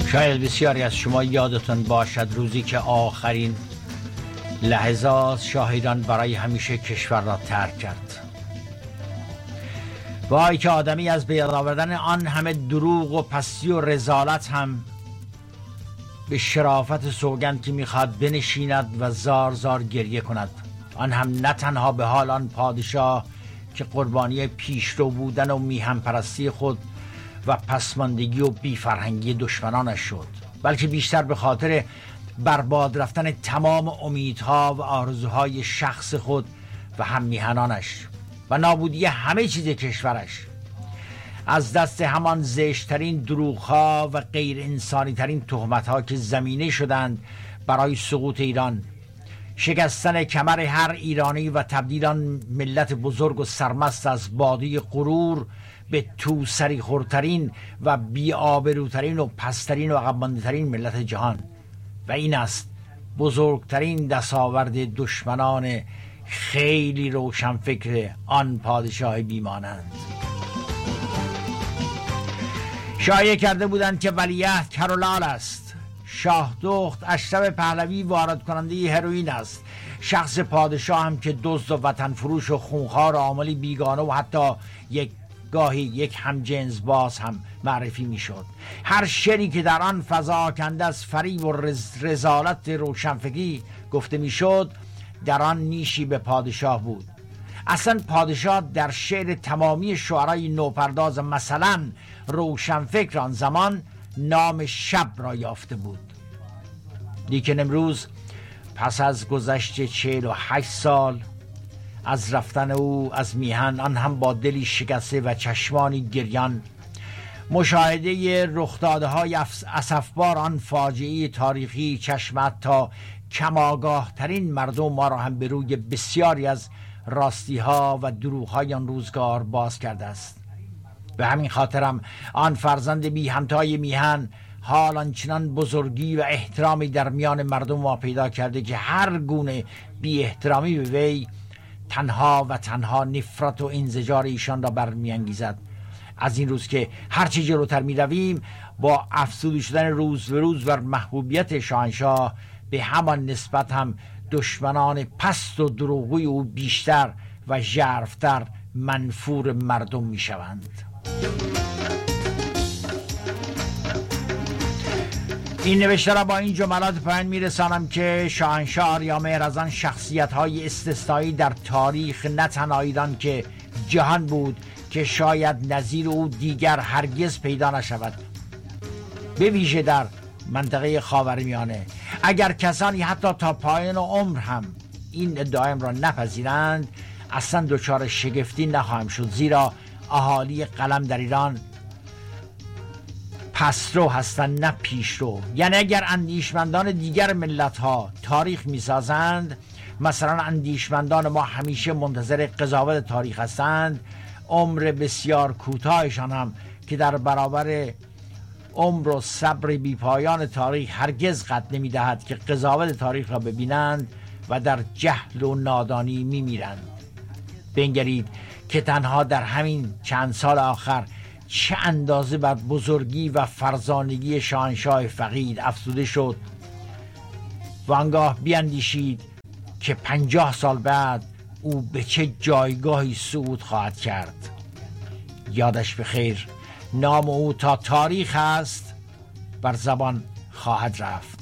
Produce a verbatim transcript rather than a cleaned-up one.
شاید بسیاری از شما یادتون باشد روزی که آخرین لحظات شاه ایران برای همیشه کشور را ترک کرد. وای که آدمی از به یاد آوردن آن همه دروغ و پستی و رذالت هم به شرافت سوگند که میخواد بنشیند و زار زار گریه کند، آن هم نه تنها به حال آن پادشاه که قربانی پیشرو بودن و میهم پرستی خود و پسماندگی و بیفرهنگی دشمنانش شد، بلکه بیشتر به خاطر برباد رفتن تمام امیدها و آرزوهای شخص خود و هم میهنانش و نابودی همه چیز کشورش. از دست همان زشترین دروغها و غیر انسانی ترین تهمتها که زمینه شدند برای سقوط ایران، شکستن کمر هر ایرانی و تبدیل آن ملت بزرگ و سرمست از باده غرور به توسری خورترین و بی آبروترین و پسترین و عقب مانده‌ترین ملت جهان. و این است بزرگترین دستاورد دشمنان خیلی روشنفکر آن پادشاه بیمانند. شایعه کرده بودند که ولیعهد کرولال است، شاه دخت اشرف پهلوی وارد کننده هروئین است، شخص پادشاه هم که دزد و وطن فروش و خونخوار و عاملی بیگانه و حتی یک گاهی یک همجنس باز هم معرفی میشد. هر شعری که در آن فضا کنده از فریب و رز رزالت روشنفکری گفته میشد در آن نیشی به پادشاه بود. اصلا پادشاه در شعر تمامی شعرای نوپرداز مثلا روشنفکر آن زمان نام شب را یافته بود. لیکن امروز پس از گذشت چهل و هشت سال از رفتن او از میهن، آن هم با دلی شکسته و چشمانی گریان، مشاهده رخدادهای اسفبار آن فاجعه تاریخی چشمت تا کماگاه ترین مردم ما را هم به روی بسیاری از راستی ها و دروغ های آن روزگار باز کرده است. به همین خاطرم آن فرزند بی همتای میهن حال آنچنان بزرگی و احترامی در میان مردم ما پیدا کرده که هر گونه بی احترامی به وی تنها و تنها نفرت و انزجار ایشان را برمیانگیزد. از این روز که هرچی جلوتر می رویم با افزوده شدن روز به روز بر محبوبیت شاهنشاه به همان نسبت هم دشمنان پست و دروغگوی او بیشتر و ژرف‌تر منفور مردم می شوند. این نوشته را با این جملات پایان میرسانم که شاهنشاه آریامهر از آن شخصیت های استثنایی در تاریخ نه تنها ایران که جهان بود که شاید نظیر او دیگر هرگز پیدا نشود، به ویژه در منطقه خاورمیانه. اگر کسانی حتی تا پایان عمر هم این ادعایم را نپذیرند اصلا دچار شگفتی نخواهم شد، زیرا اهالی قلم در ایران پسرو هستند نه پیشرو. یعنی اگر اندیشمندان دیگر ملت ها تاریخ می سازند، مثلا اندیشمندان ما همیشه منتظر قضاوت تاریخ هستند، عمر بسیار کوتاهشان هم که در برابر عمر و صبر بی پایان تاریخ هرگز قد نمی دهد که قضاوت تاریخ را ببینند و در جهل و نادانی می میرند. بنگرید که تنها در همین چند سال آخر چه اندازه بر بزرگی و فرزانگی شاهنشاه فقید افزوده شد و آنگاه بیاندیشید که پنجاه سال بعد او به چه جایگاهی صعود خواهد کرد. یادش بخیر، نام او تا تاریخ است بر زبان خواهد رفت.